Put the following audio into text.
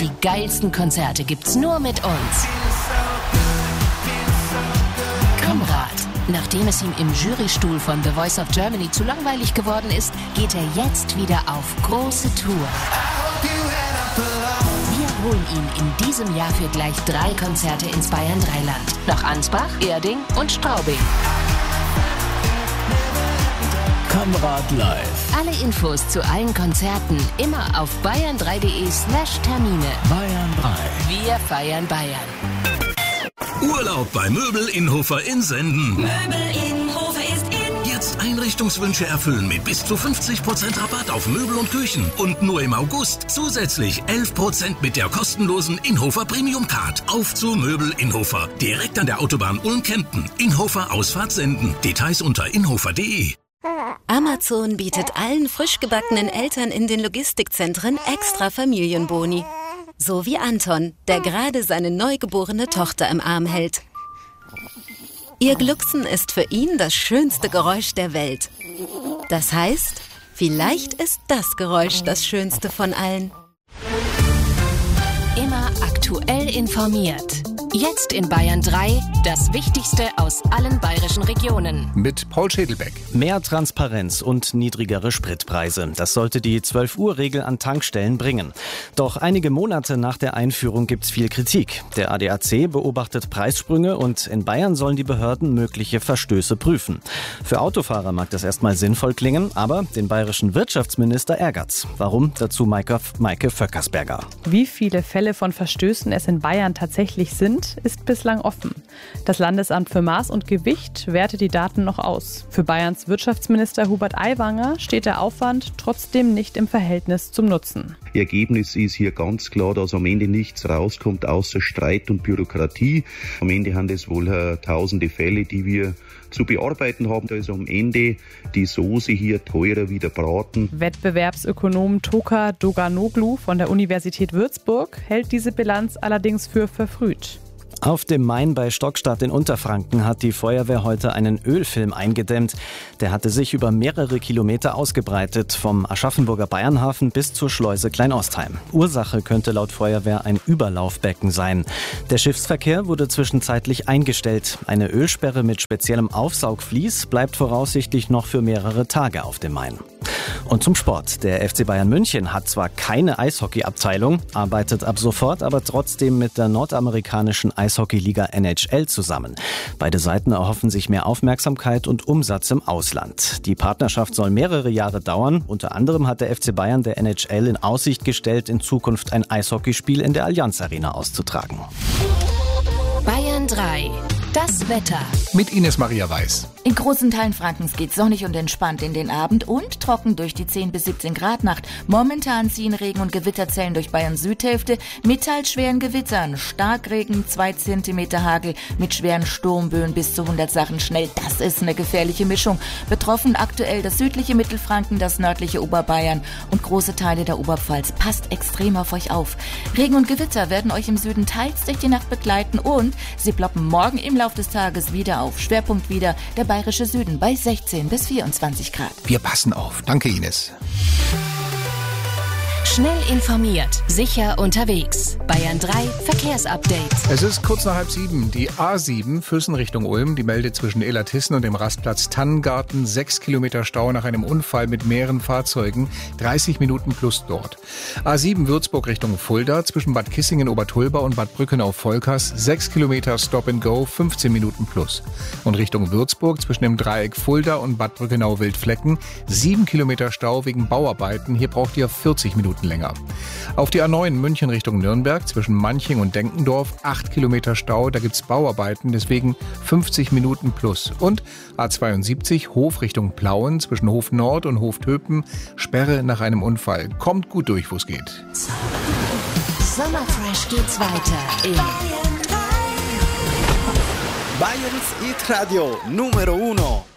Die geilsten Konzerte gibt's nur mit uns. Konrad. Nachdem es ihm im Jurystuhl von The Voice of Germany zu langweilig geworden ist, geht er jetzt wieder auf große Tour. Wir holen ihn in diesem Jahr für gleich 3 Konzerte ins Bayern 3-Land. Nach Ansbach, Erding und Straubing. Konrad live. Alle Infos zu allen Konzerten immer auf bayern3.de/Termine. Bayern 3. Wir feiern Bayern. Urlaub bei Möbel Innhofer in Senden. Möbel Innhofer ist in. Jetzt Einrichtungswünsche erfüllen mit bis zu 50% Rabatt auf Möbel und Küchen. Und nur im August zusätzlich 11% mit der kostenlosen Innhofer Premium Card. Auf zu Möbel Innhofer. Direkt an der Autobahn Ulm-Kempten. Innhofer Ausfahrt Senden. Details unter innhofer.de. Amazon bietet allen frisch gebackenen Eltern in den Logistikzentren extra Familienboni. So wie Anton, der gerade seine neugeborene Tochter im Arm hält. Ihr Glucksen ist für ihn das schönste Geräusch der Welt. Das heißt, vielleicht ist das Geräusch das schönste von allen. Immer aktuell informiert. Jetzt in Bayern 3, das Wichtigste aus allen bayerischen Regionen. Mit Paul Schädelbeck. Mehr Transparenz und niedrigere Spritpreise. Das sollte die 12-Uhr-Regel an Tankstellen bringen. Doch einige Monate nach der Einführung gibt's viel Kritik. Der ADAC beobachtet Preissprünge und in Bayern sollen die Behörden mögliche Verstöße prüfen. Für Autofahrer mag das erstmal sinnvoll klingen, aber den bayerischen Wirtschaftsminister ärgert's. Warum? Dazu Maike Vöckersberger. Wie viele Fälle von Verstößen es in Bayern tatsächlich sind, ist bislang offen. Das Landesamt für Maß und Gewicht wertet die Daten noch aus. Für Bayerns Wirtschaftsminister Hubert Aiwanger steht der Aufwand trotzdem nicht im Verhältnis zum Nutzen. Ergebnis ist hier ganz klar, dass am Ende nichts rauskommt außer Streit und Bürokratie. Am Ende haben es wohl tausende Fälle, die wir zu bearbeiten haben. Da ist am Ende die Soße hier teurer wie der Braten. Wettbewerbsökonom Toka Doganoglu von der Universität Würzburg hält diese Bilanz allerdings für verfrüht. Auf dem Main bei Stockstadt in Unterfranken hat die Feuerwehr heute einen Ölfilm eingedämmt. Der hatte sich über mehrere Kilometer ausgebreitet, vom Aschaffenburger Bayernhafen bis zur Schleuse Kleinostheim. Ursache könnte laut Feuerwehr ein Überlaufbecken sein. Der Schiffsverkehr wurde zwischenzeitlich eingestellt. Eine Ölsperre mit speziellem Aufsaugvlies bleibt voraussichtlich noch für mehrere Tage auf dem Main. Und zum Sport. Der FC Bayern München hat zwar keine Eishockeyabteilung, arbeitet ab sofort aber trotzdem mit der nordamerikanischen Eishockeyliga NHL zusammen. Beide Seiten erhoffen sich mehr Aufmerksamkeit und Umsatz im Ausland. Die Partnerschaft soll mehrere Jahre dauern. Unter anderem hat der FC Bayern der NHL in Aussicht gestellt, in Zukunft ein Eishockeyspiel in der Allianz Arena auszutragen. Bayern 3. Das Wetter. Mit Ines Maria Weiß. In großen Teilen Frankens geht sonnig und entspannt in den Abend und trocken durch die 10 bis 17 Grad Nacht. Momentan ziehen Regen- und Gewitterzellen durch Bayerns Südhälfte mit teils schweren Gewittern. Starkregen, 2 Zentimeter Hagel mit schweren Sturmböen bis zu 100 Sachen schnell. Das ist eine gefährliche Mischung. Betroffen aktuell das südliche Mittelfranken, das nördliche Oberbayern und große Teile der Oberpfalz. Passt extrem auf euch auf. Regen und Gewitter werden euch im Süden teils durch die Nacht begleiten und sie ploppen morgen im Laufe des Tages wieder auf. Schwerpunkt wieder der bayerische Süden bei 16 bis 24 Grad. Wir passen auf. Danke, Ines. Schnell informiert, sicher unterwegs. Bayern 3 Verkehrsupdate. Es ist kurz nach 6:30. Die A7 Füssen Richtung Ulm, die meldet zwischen Illertissen und dem Rastplatz Tannengarten 6 Kilometer Stau nach einem Unfall mit mehreren Fahrzeugen, 30 Minuten plus dort. A7 Würzburg Richtung Fulda zwischen Bad Kissingen Obertulba und Bad Brückenau-Volkers 6 Kilometer Stop and Go, 15 Minuten plus. Und Richtung Würzburg zwischen dem Dreieck Fulda und Bad Brückenau-Wildflecken 7 Kilometer Stau wegen Bauarbeiten. Hier braucht ihr 40 Minuten länger. Auf die A9 München Richtung Nürnberg zwischen Manching und Denkendorf 8 Kilometer Stau, da gibt's Bauarbeiten, deswegen 50 Minuten plus. Und A72 Hof Richtung Plauen zwischen Hof Nord und Hof Töpen, Sperre nach einem Unfall. Kommt gut durch, wo es geht. Sommerfresh geht's weiter in Bayerns Hit Radio Numero 1.